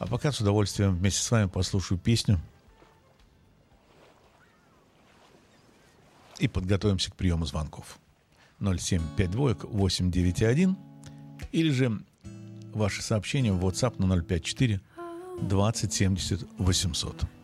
А пока с удовольствием вместе с вами послушаю песню и подготовимся к приему звонков. 0752-891 или же ваши сообщения в WhatsApp на 054 20 70 800.